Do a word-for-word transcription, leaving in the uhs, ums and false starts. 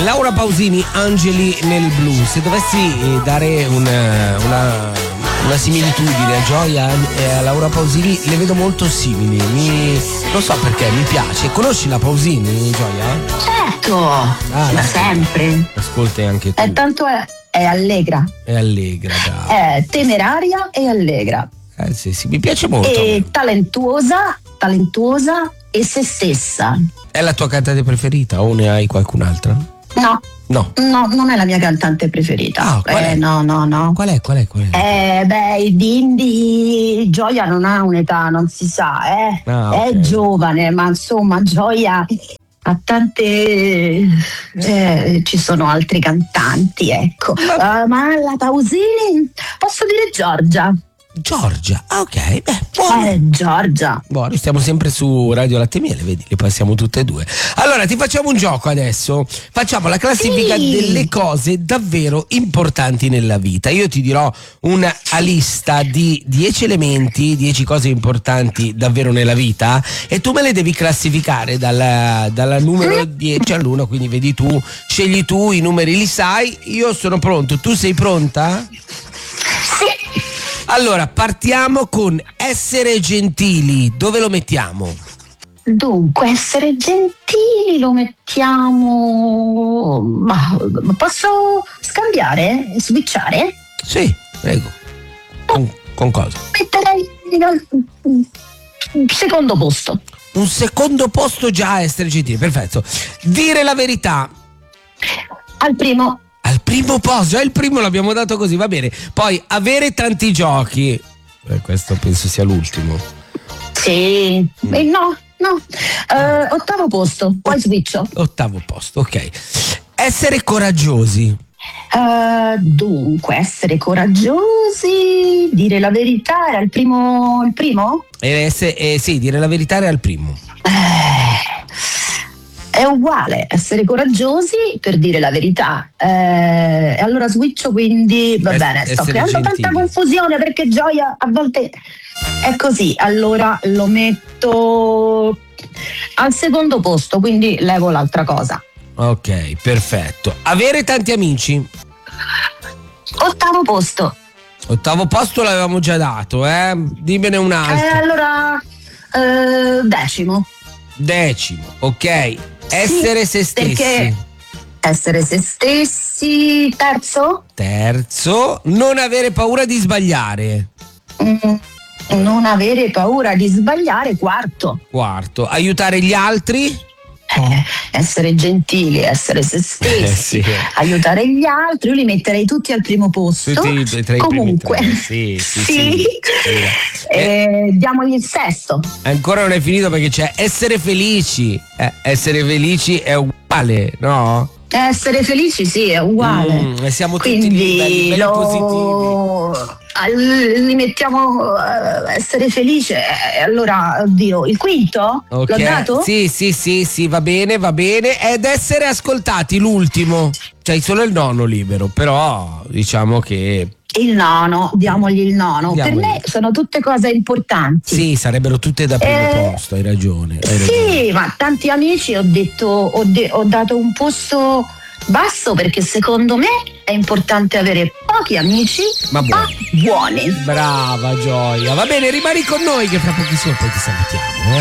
Laura Pausini, Angeli nel blu. Se dovessi dare una, una, una similitudine a Gioia e a Laura Pausini, le vedo molto simili. Mi, non so perché, mi piace. Conosci la Pausini, Gioia? Certo, Ah, ma sempre. Ascolti anche tu. E tanto è, è allegra. È allegra, brava. È temeraria e allegra. Eh sì, sì, mi piace molto. E talentuosa, talentuosa e se stessa. È la tua cantante preferita o ne hai qualcun'altra? No. No. No, non è la mia cantante preferita. Ah, qual è? Eh, no, no, no. Qual è? Qual è? Qual è? Eh, beh, il Dindi Gioia non ha un'età, non si sa, eh. Ah, È ok. giovane, ma insomma, Gioia ha tante. Eh, ci sono altri cantanti, ecco. Uh, ma la Pausini, posso dire Giorgia. Giorgia, ah, ok, beh, buono. Eh, Giorgia. Buono, stiamo sempre su Radio Latte e Miele, vedi, le passiamo tutte e due. Allora, ti facciamo un gioco adesso. Facciamo la classifica Sì. delle cose davvero importanti nella vita. Io ti dirò una lista di dieci elementi, dieci cose importanti davvero nella vita e tu me le devi classificare dalla, dalla numero dieci all'uno, quindi vedi tu, scegli tu, i numeri li sai, io sono pronto, tu sei pronta? Sì. Allora, partiamo con essere gentili. Dove lo mettiamo? Dunque, essere gentili lo mettiamo. Ma posso scambiare? Switchare? Sì, prego. Con, con cosa? Metterei il secondo posto. Un secondo posto già a essere gentili, perfetto. Dire la verità. Al primo. Al primo posto, eh, il primo l'abbiamo dato così, va bene. Poi avere tanti giochi. Eh, questo penso sia l'ultimo. Sì. Mm. Eh, no, no. Eh, ottavo posto. Poi switcho. Ottavo posto, ok. Essere coraggiosi. Eh, dunque, essere coraggiosi, dire la verità era il primo. Il primo? E esse- eh, sì, dire la verità era il primo. È uguale, essere coraggiosi per dire la verità. Eh, e allora switcho, quindi va Es- bene, sto essere creando gentili. tanta confusione perché Gioia a volte è così. Allora lo metto al secondo posto, quindi levo l'altra cosa. Ok, perfetto. Avere tanti amici. Ottavo posto. Ottavo posto l'avevamo già dato, eh? Dimmene un Eh, altro. allora eh, decimo. Decimo, ok. Essere Sì, se stessi. perché essere se stessi. Terzo? Terzo, non avere paura di sbagliare. Mm, non avere paura di sbagliare. Quarto. Quarto, aiutare gli altri. Eh, essere gentili, essere se stessi, Eh, sì. aiutare gli altri, io li metterei tutti al primo posto. Tutti tra i Comunque, primi tre. Sì, sì, sì. sì. Eh, diamogli il sesto. Ancora non è finito perché c'è essere felici. Eh, essere felici è uguale, no? Essere felici, sì, è uguale. Mm, e siamo tutti Quindi livelli, livelli lo... positivi. al- li mettiamo uh, essere felice. E allora, oddio, il quinto? Ok, L'ho dato? Sì, sì, sì, sì, va bene, va bene. Ed essere ascoltati, l'ultimo. C'hai solo il nono libero, però diciamo che Il nono, diamogli il nono. Diamogli. Per me sono tutte cose importanti. sì, sarebbero tutte da primo Eh, posto, hai ragione. Hai Sì, ragione. ma tanti amici ho detto, ho, de- ho dato un posto basso perché secondo me è importante avere pochi amici Ma buoni. buoni. Brava Gioia. Va bene, rimani con noi che fra pochissimo poi ti salutiamo. Eh?